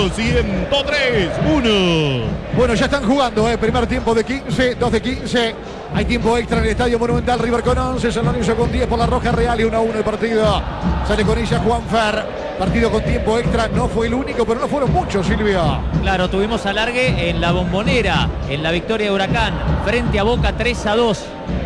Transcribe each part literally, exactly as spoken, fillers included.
ciento tres uno. Bueno, ya están jugando, ¿eh? Primer tiempo de quince, dos de quince. Hay tiempo extra en el Estadio Monumental. River con once, San Lorenzo con diez por la Roja Real y uno a uno el partido. Sale con ella Juanfer. Partido con tiempo extra, no fue el único, pero no fueron muchos, Silvio. Claro, tuvimos alargue en la Bombonera, en la victoria de Huracán, frente a Boca tres a dos.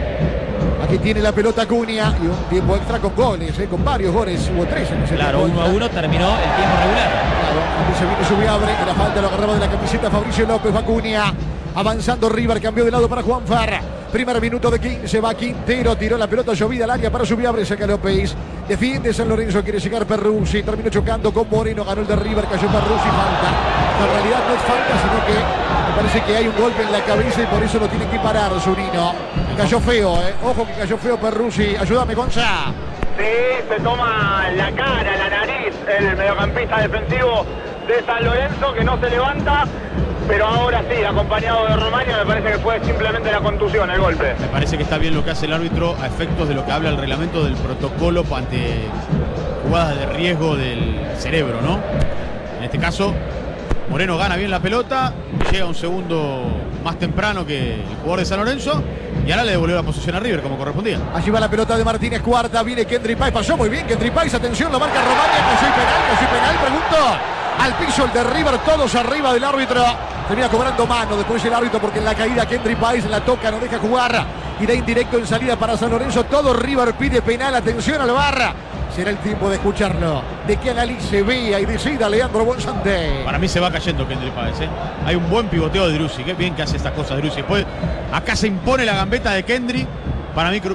Aquí tiene la pelota Cunha y un tiempo extra con goles, ¿eh? Con varios goles, hubo tres en ese Claro, tiempo uno a extra. uno terminó el tiempo regular. Claro, aquí se viene Subiabre, que la falta lo agarraba de la camiseta Fabricio López, va Cunha. Avanzando River, cambió de lado para Juanfer. Primer minuto de quince, va Quintero, tiró la pelota llovida al área para Subiabre, saca López. Defiende San Lorenzo, quiere llegar Perruzzi, terminó chocando con Moreno, ganó el de River, cayó Perruzzi, falta. En realidad no es falta, sino que me parece que hay un golpe en la cabeza y por eso lo tiene que parar Zunino. Cayó feo, eh. Ojo que cayó feo Perruzzi. Ayúdame, Gonza. Sí, se toma la cara, la nariz, el mediocampista defensivo de San Lorenzo, que no se levanta. Pero ahora sí, acompañado de Romaña, me parece que fue simplemente la contusión, el golpe. Me parece que está bien lo que hace el árbitro a efectos de lo que habla el reglamento del protocolo ante jugadas de riesgo del cerebro, ¿no? En este caso, Moreno gana bien la pelota, llega un segundo más temprano que el jugador de San Lorenzo y ahora le devolvió la posición a River como correspondía. Allí va la pelota de Martínez Cuarta, viene Kendry Páez, pasó muy bien Kendry Páez, atención, lo marca Romaña, cayó y penal, cayó y penal, pregunto. Al piso el de River, todos arriba del árbitro. Termina cobrando mano después el árbitro porque en la caída Kendry Páez la toca, no deja jugar. Y da indirecto en salida para San Lorenzo. Todo River pide penal, atención al V A R. Será el tiempo de escucharlo, de que analice, vea y decida Leandro Bonzante. Para mí se va cayendo Kendry Páez, ¿eh? Hay un buen pivoteo de Driussi, qué bien que hace estas cosas Driussi. Después acá se impone la gambeta de Kendry. Para mí eh,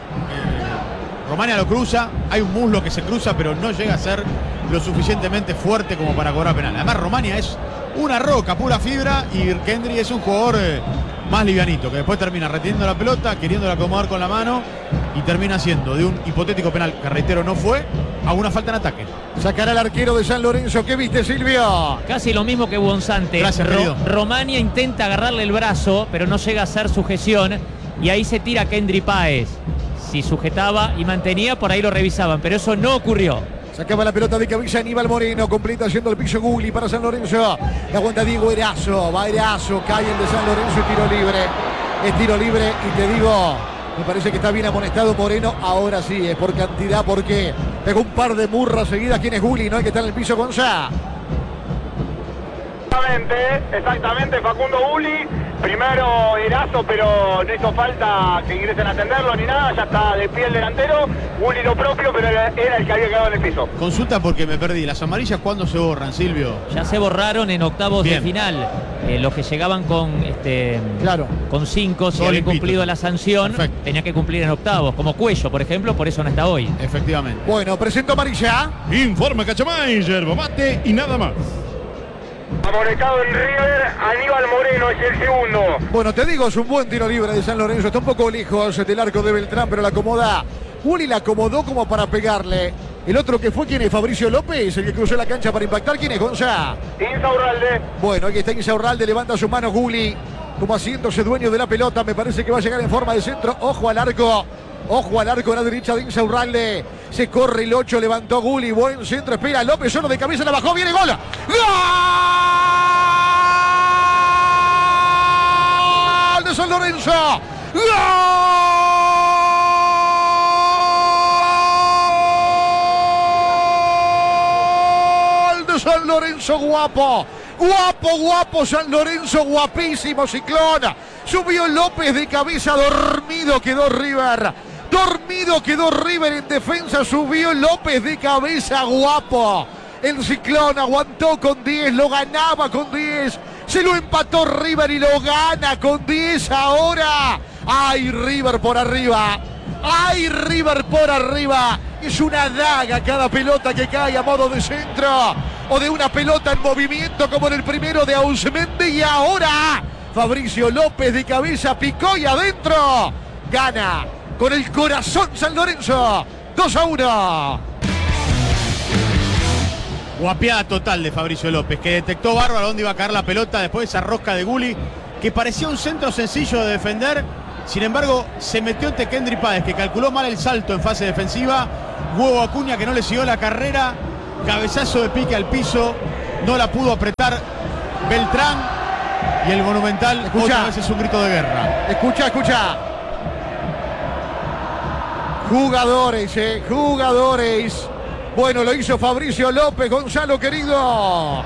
Romaña lo cruza, hay un muslo que se cruza, pero no llega a ser lo suficientemente fuerte como para cobrar penal. Además Romaña es una roca, pura fibra, y Kendry es un jugador eh, más livianito, que después termina reteniendo la pelota, queriéndola acomodar con la mano y termina siendo de un hipotético penal, que reitero no fue, a una falta en ataque. Sacará el arquero de San Lorenzo. ¿Qué viste, Silvio? Casi lo mismo que Bonzante. Gracias, querido. Romaña intenta agarrarle el brazo, pero no llega a hacer sujeción y ahí se tira Kendry Páez. Si sujetaba y mantenía, por ahí lo revisaban, pero eso no ocurrió. Sacaba la pelota de cabeza Aníbal Moreno, completa haciendo el piso Gulli para San Lorenzo. La aguanta Diego Erazo, va Erazo, cae el de San Lorenzo y tiro libre. Es tiro libre y te digo, me parece que está bien amonestado Moreno. Ahora sí, es por cantidad, porque pegó un par de murras seguidas. ¿Quién es Gulli? No hay que estar en el piso, Gonzá. Exactamente, exactamente, Facundo Gulli. Primero Erazo, pero no hizo falta que ingresen a atenderlo ni nada, ya está de pie el delantero. Gulli lo propio, pero era, era el que había quedado en el piso. Consulta porque me perdí, ¿las amarillas cuándo se borran, Silvio? Ya se borraron en octavos Bien. de final. Eh, los que llegaban con este Claro. con cinco, si Todo habían limpito. cumplido la sanción, Perfecto. tenía que cumplir en octavos, como Cuello, por ejemplo, por eso no está hoy. Efectivamente. Bueno, presento amarilla. Informa Cachamay, yerba mate y nada más. Amonestado en River, Aníbal Moreno es el segundo. Bueno, te digo, es un buen tiro libre de San Lorenzo. Está un poco lejos del arco de Beltrán, pero la acomoda. Gulli la acomodó como para pegarle. El otro que fue, ¿quién es? Fabricio López, el que cruzó la cancha para impactar. ¿Quién es, Gonzá? Insaurralde. Bueno, aquí está Insaurralde, levanta su mano Gulli, como haciéndose dueño de la pelota. Me parece que va a llegar en forma de centro. Ojo al arco. Ojo al arco a la derecha de Insaurralde. Se corre el ocho, levantó Gulli. Buen centro, espera López, solo de cabeza la bajó. Viene gol. ¡Gol! De San Lorenzo. ¡Gol! De San Lorenzo, guapo. Guapo, guapo, San Lorenzo, guapísimo, Ciclón. Subió López de cabeza, dormido quedó River. Dormido quedó River en defensa, subió López de cabeza, guapo. El Ciclón aguantó con diez, lo ganaba con diez. Se lo empató River y lo gana con diez ahora. ¡Ay, River por arriba! ¡Ay, River por arriba! Es una daga cada pelota que cae a modo de centro o de una pelota en movimiento como en el primero de Ausmendi. Y ahora Fabricio López de cabeza picó y adentro. Gana con el corazón San Lorenzo. dos a uno. Guapiada total de Fabricio López, que detectó bárbaro dónde iba a caer la pelota después de esa rosca de Gulli, que parecía un centro sencillo de defender. Sin embargo, se metió ante Kendry Páez, que calculó mal el salto en fase defensiva. Hugo Acuña, que no le siguió la carrera. Cabezazo de pique al piso. no la pudo apretar Beltrán y el Monumental Escucha. otra vez es un grito de guerra. Escucha, escucha. Jugadores, eh, jugadores. Bueno, lo hizo Fabricio López, Gonzalo querido.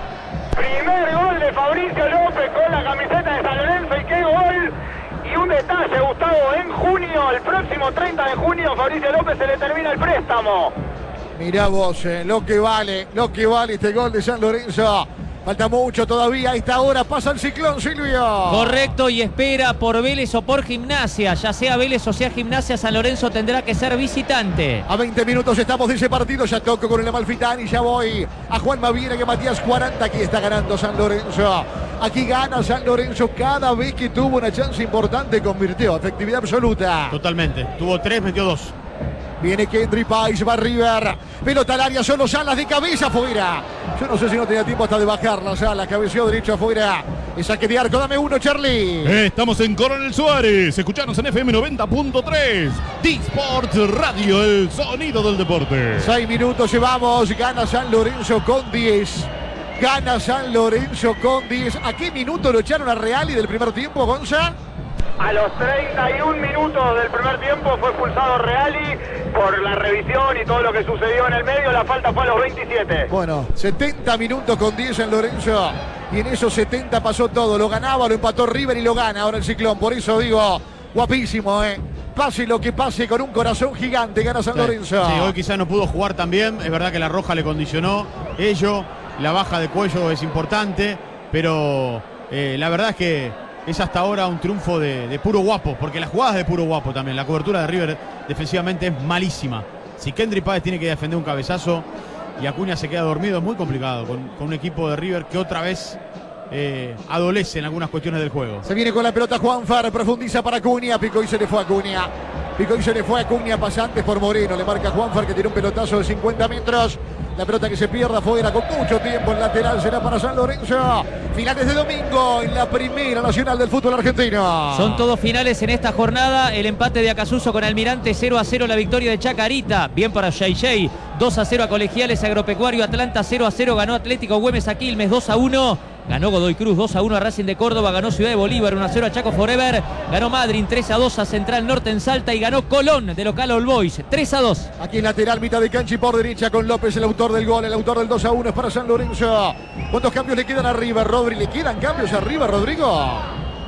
Primer gol de Fabricio López con la camiseta de San Lorenzo, y qué gol. Y un detalle, Gustavo, en junio, el próximo treinta de junio, Fabricio López se le termina el préstamo. Mirá vos, eh, lo que vale, lo que vale este gol de San Lorenzo. Falta mucho todavía, a esta hora pasa el Ciclón, Silvio. Correcto, y espera por Vélez o por Gimnasia. Ya sea Vélez o sea Gimnasia, San Lorenzo tendrá que ser visitante. A veinte minutos estamos de ese partido, ya toco con el Amalfitani, ya voy a Juan Maviera, que Matías cuarenta, aquí está ganando San Lorenzo. Aquí gana San Lorenzo cada vez que tuvo una chance importante, convirtió, efectividad absoluta. Totalmente, tuvo tres, metió dos. Viene Kendry Páez, va River. Pelota al área, solo Salas de cabeza afuera. Yo no sé si no tenía tiempo hasta de bajar la Salas. Cabeció derecho afuera. Y saque de arco, dame uno, Charlie. Estamos en Coronel Suárez. Escuchanos en F M noventa punto tres. D-Sport Radio, el sonido del deporte. Seis minutos llevamos. Gana San Lorenzo con diez. Gana San Lorenzo con diez. ¿A qué minuto lo echaron a Reali del primer tiempo, Gonza? A los treinta y un minutos del primer tiempo fue expulsado Reali por la revisión y todo lo que sucedió en el medio. La falta fue a los veintisiete. Bueno, setenta minutos con diez en Lorenzo. Y en esos setenta pasó todo. Lo ganaba, lo empató River y lo gana ahora el Ciclón. Por eso digo, guapísimo, ¿eh? Pase lo que pase, con un corazón gigante gana San Sí, Lorenzo. sí, hoy quizás no pudo jugar tan bien. Es verdad que la roja le condicionó. Ello, la baja de cuello es importante. Pero eh, la verdad es que es hasta ahora un triunfo de, de puro guapo, porque las jugadas de puro guapo también. La cobertura de River defensivamente es malísima. Si Kendry Páez tiene que defender un cabezazo y Acuña se queda dormido, es muy complicado con, con un equipo de River que otra vez eh, adolece en algunas cuestiones del juego. Se viene con la pelota Juanfar, profundiza para Acuña, picó y se le fue a Acuña. Picó y se le fue a Acuña, pasantes por Moreno. Le marca Juanfar, que tiene un pelotazo de cincuenta metros. La pelota que se pierda afuera con mucho tiempo en lateral será para San Lorenzo. Finales de domingo en la Primera Nacional del fútbol argentino. Son todos finales en esta jornada. El empate de Acasuso con Almirante, cero a cero la victoria de Chacarita. Bien para Jay Jay. dos a cero a Colegiales Agropecuario Atlanta, cero a cero ganó Atlético Güemes a Quilmes, dos a uno. Ganó Godoy Cruz, dos a uno a Racing de Córdoba, ganó Ciudad de Bolívar, uno a cero a Chaco Forever, ganó Madryn, tres a dos a Central Norte en Salta y ganó Colón de local All Boys, tres a dos. Aquí en lateral, mitad de cancha y por derecha con López, el autor del gol, el autor del dos a uno es para San Lorenzo. ¿Cuántos cambios le quedan arriba, Rodri? ¿Le quedan cambios arriba, Rodrigo?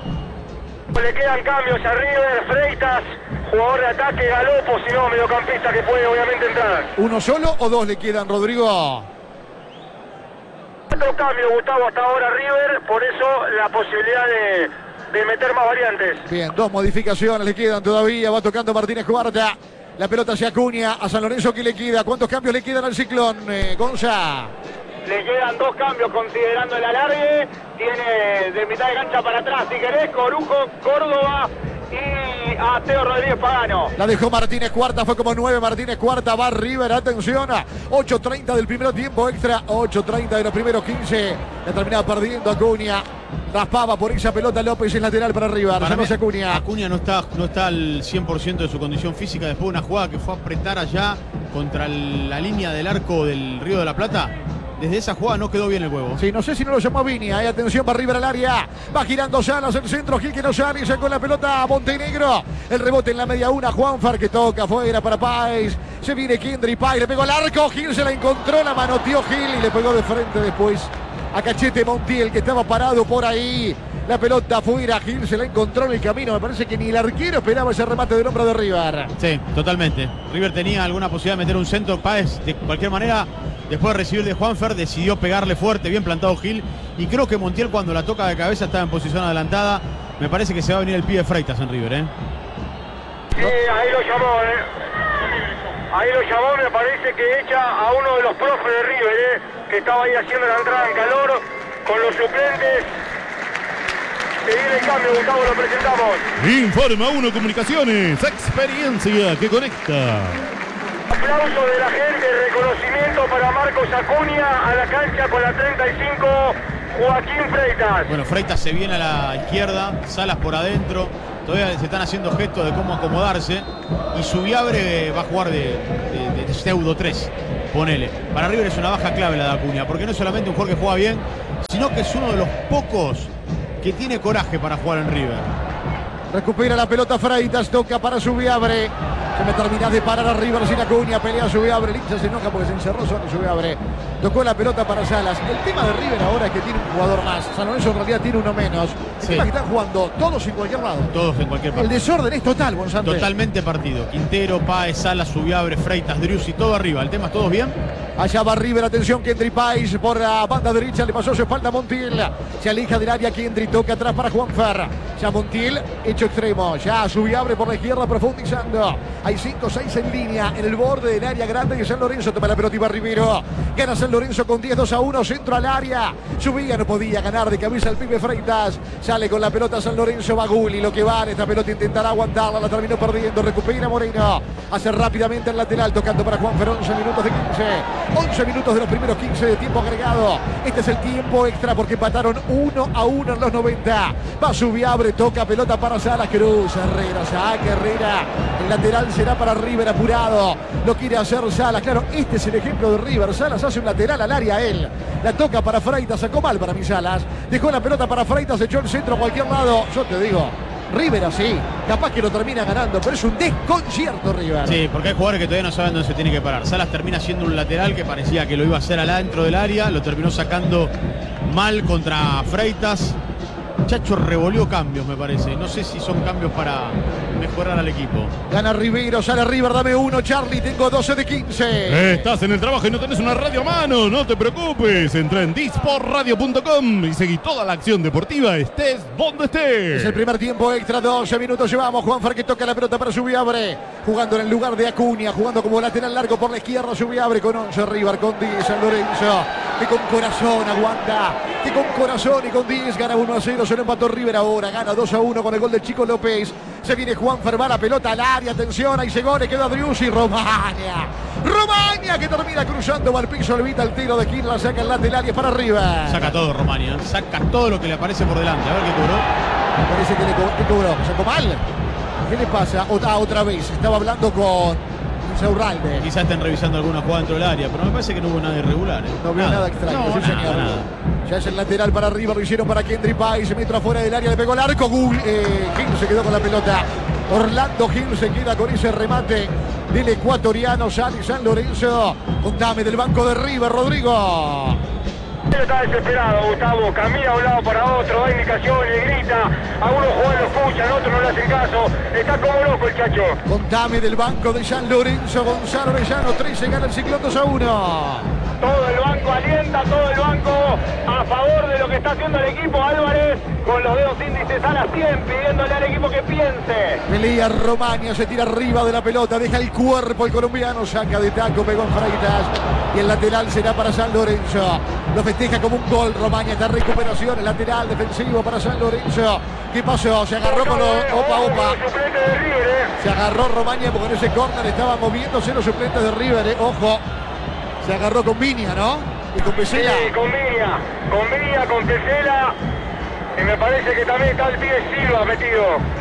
Le quedan cambios a River, Freitas, jugador de ataque, Galopo, si no, mediocampista que puede obviamente entrar. ¿Uno solo o dos le quedan, Rodrigo? Cuatro cambios, Gustavo, hasta ahora River, por eso la posibilidad de, de meter más variantes. Bien, dos modificaciones le quedan todavía, va tocando Martínez Cuarta. La pelota se Acuña, a San Lorenzo, ¿qué le queda? ¿Cuántos cambios le quedan al Ciclón, eh, Gonza? Le quedan dos cambios considerando el alargue. Tiene de mitad de cancha para atrás, si querés, Corujo, Córdoba y a Teo Rodríguez Pagano. La dejó Martínez Cuarta, fue como nueve. Martínez Cuarta, va River, atención. ocho treinta del primer tiempo extra, ocho treinta de los primeros quince. La terminaba perdiendo Acuña. Raspaba por esa pelota López en lateral para River. Para mí, Acuña. Acuña no está, no está al cien por ciento de su condición física. Después de una jugada que fue a apretar allá contra el- la línea del arco del Río de la Plata. Desde esa jugada no quedó bien el huevo. Sí, no sé si no lo llamó Viña. Hay atención para River al área. Va girando Salas el centro. Gil que no sale. Sacó la pelota a Montenegro. El rebote en la media una. Juanfar que toca afuera para Páez. Se viene Kendry Páez. Le pegó al arco. Gil se la encontró. La manoteó Gil y le pegó de frente después a Cachete Montiel, que estaba parado por ahí. La pelota afuera. Gil se la encontró en el camino. Me parece que ni el arquero esperaba ese remate del hombro de River. Sí, totalmente. River tenía alguna posibilidad de meter un centro. Páez, de cualquier manera, después de recibir de Juanfer, decidió pegarle fuerte, bien plantado Gil. Y creo que Montiel, cuando la toca de cabeza, estaba en posición adelantada. Me parece que se va a venir el pie de Freitas en River, ¿eh? Sí, ahí lo llamó, ¿eh? Ahí lo llamó, me parece que echa a uno de los profes de River, ¿eh? Que estaba ahí haciendo la entrada en calor con los suplentes. Se viene el cambio, Gustavo, lo presentamos. Informa Uno Comunicaciones, experiencia que conecta. Aplauso de la gente, reconocimiento para Marcos Acuña a la cancha con la treinta y cinco, Joaquín Freitas. Bueno, Freitas se viene a la izquierda, Salas por adentro. Todavía se están haciendo gestos de cómo acomodarse. Y Subiabre va a jugar de, de, de pseudo tres. ponele. Para River es una baja clave la de Acuña, porque no es solamente un jugador que juega bien, sino que es uno de los pocos que tiene coraje para jugar en River. Recupera la pelota Freitas, toca para Subiabre. Se me termina de parar a River sin Acuña, pelea Subiabre, el hincha se enoja porque se encerró solo Subiabre. Tocó la pelota para Salas. El tema de River ahora es que tiene un jugador más. San Lorenzo en realidad tiene uno menos. El Sí. tema es que están jugando todos en cualquier lado. Todos en cualquier El parte. desorden es total, González. Totalmente partido. Quintero, Páez, Salas, Subiabre, Freitas, Driussi, todo arriba. ¿El tema es todos bien? Allá va River, atención, Kendry Páez por la banda derecha, le pasó su espalda a Montiel. Se aleja del área Kendry, toca atrás para Juanfer. Ya Montiel, hecho extremo. Ya Subiabre por la izquierda, profundizando. Hay cinco o seis en línea en el borde del área grande de San Lorenzo. Toma la pelota y va Rivero. Gana San Lorenzo con diez dos a uno, centro al área. Subía, no podía ganar de cabeza el pibe Freitas. Sale con la pelota San Lorenzo, Baguli. Lo que va en esta pelota intentará aguantarla, la terminó perdiendo. Recupera Moreno. Hace rápidamente el lateral, tocando para Juanfer. once minutos de quince. once minutos de los primeros quince de tiempo agregado. Este es el tiempo extra porque empataron uno a uno en los noventa. Va Subiabre, toca pelota para Salas, Cruz, Herrera, saca Herrera. El lateral será para River apurado. Lo quiere hacer Salas. Claro, este es el ejemplo de River. Salas hace un lateral al área él. La toca para Freitas, sacó mal para mí Salas. Dejó la pelota para Freitas, echó el centro a cualquier lado. Yo te digo, River así, capaz que lo termina ganando, pero es un desconcierto River. Sí, porque hay jugadores que todavía no saben dónde se tiene que parar. Salas termina siendo un lateral que parecía que lo iba a hacer al adentro del área, lo terminó sacando mal contra Freitas. Chacho revolvió cambios, me parece. No sé si son cambios para mejorar al equipo. Gana Rivero, sale River, dame uno, Charlie, tengo doce de quince. Estás en el trabajo y no tenés una radio a mano, no te preocupes. Entra en disport radio punto com y seguí toda la acción deportiva, estés donde estés. Es el primer tiempo extra, doce minutos llevamos. Juanfer que toca la pelota para Subiabre, jugando en el lugar de Acuña, jugando como lateral largo por la izquierda. Subiabre con once, River con diez, San Lorenzo, que con corazón aguanta, que con corazón y con diez gana uno a cero. Se lo empató River ahora, gana dos a uno con el gol del Chico López. Se viene Juanfer, va la pelota al área, atención, ahí se gole, queda Driussi, Romaña. Romaña que termina cruzando, va al piso, evita el tiro de Quín, la saca el lateral y es para River. Saca todo Romania, ¿eh? Saca todo lo que le aparece por delante. A ver qué cobró. Me parece que le co ¿qué cobró, sacó mal. ¿Qué le pasa? Otra, otra vez, estaba hablando con Insaurralde. Quizás estén revisando alguna jugada dentro del área, pero me parece que no hubo nada irregular. ¿eh? No veo nada, nada extraño, no, sí, nada, señor. nada. Ya es el lateral para River, lo hicieron para Kendry Páez, se metió afuera del área, le pegó el arco, Gul, eh, Gil se quedó con la pelota. Orlando Gil se queda con ese remate del ecuatoriano. Sale San Lorenzo. Contame del banco de River, Rodrigo. Está desesperado, Gustavo, camina de un lado para otro, da indicaciones, grita, algunos jugadores lo escuchan, otros no le hacen caso, está como loco el chacho. Contame del banco de San Lorenzo, Gonzalo Orellano, trece, gana el Ciclón dos a uno. Todo el banco alienta, todo el banco a favor de lo que está haciendo el equipo. Álvarez con los dedos índices a las cien pidiéndole al equipo que piense. Pelea Romaña, se tira arriba de la pelota, deja el cuerpo el colombiano, saca de taco, pegó en Freitas y el lateral será para San Lorenzo. Lo festeja como un gol Romaña, esta recuperación, el lateral defensivo para San Lorenzo. ¿Qué pasó? Se agarró con los... Opa, opa. Se agarró Romaña porque en ese córner estaban moviéndose los suplentes de River, eh. Ojo. Se agarró con Viña, ¿no? Y con Pesela. Sí, con Viña, con Viña, con Pesela. Y me parece que también está el pibe Silva metido.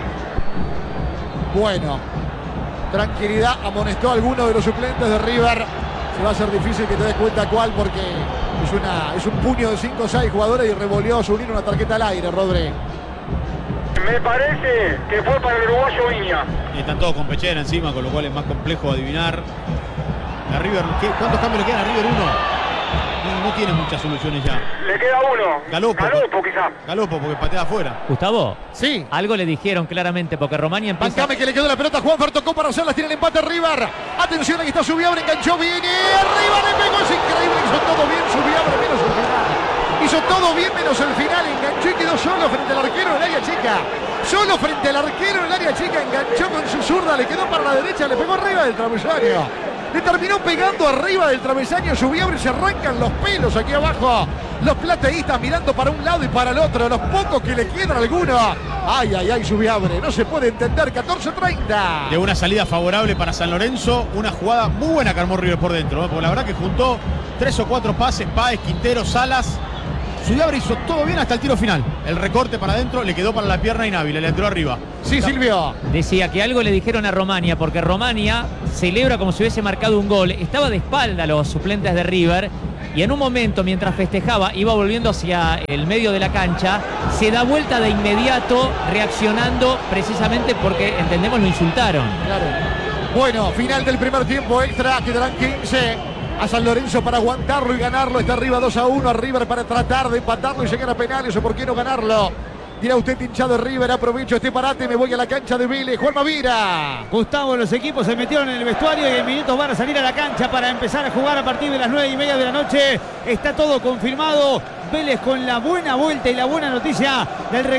Bueno, tranquilidad, amonestó a alguno de los suplentes de River. Se va a hacer difícil que te des cuenta cuál porque es, una, es un puño de cinco o seis jugadores y revolvió a su unir una tarjeta al aire, Rodri. Me parece que fue para el uruguayo Viña. Y están todos con Pechera encima, con lo cual es más complejo adivinar. A River, ¿qué, ¿cuántos cambios le quedan a River? Uno. No, no tiene muchas soluciones ya. Le queda uno. Galopo. Galopo quizá. Galopo porque patea afuera. Gustavo, Sí. algo le dijeron claramente porque Romaña empieza... Bancame que le quedó la pelota, Juanfer tocó para hacerlas, tiene el empate River. Atención, aquí está Subiabre, enganchó bien y arriba le pegó, es increíble, hizo todo bien Subiabre menos el final. Hizo todo bien menos el final, enganchó y quedó solo frente al arquero del área chica. Solo frente al arquero del área chica, enganchó con su zurda, le quedó para la derecha, le pegó arriba del travesaño. Le terminó pegando arriba del travesaño Subiabre y se arrancan los pelos aquí abajo. Los plateístas mirando para un lado y para el otro. Los pocos que le quedan a alguno. Ay, ay, ay, Subiabre. No se puede entender. catorce treinta. De una salida favorable para San Lorenzo. Una jugada muy buena que armó River por dentro. ¿eh? Porque la verdad que juntó tres o cuatro pases. Páez, Quintero, Salas. Sudiabra hizo todo bien hasta el tiro final. El recorte para adentro, le quedó para la pierna inhábil, le entró arriba. Sí, Silvio. Decía que algo le dijeron a Romania, porque Romania celebra como si hubiese marcado un gol. Estaba de espalda a los suplentes de River. Y en un momento, mientras festejaba, iba volviendo hacia el medio de la cancha, se da vuelta de inmediato, reaccionando precisamente porque, entendemos, lo insultaron. Claro. Bueno, final del primer tiempo extra, quedarán quince. A San Lorenzo para aguantarlo y ganarlo. Está arriba dos a uno a River para tratar de empatarlo y llegar a penales, o por qué no ganarlo. Dirá usted, hinchado de River, aprovecho este parate, me voy a la cancha de Vélez. Juan Mavira. Gustavo, los equipos se metieron en el vestuario y en minutos van a salir a la cancha para empezar a jugar a partir de las nueve y media de la noche. Está todo confirmado. Vélez con la buena vuelta y la buena noticia del regreso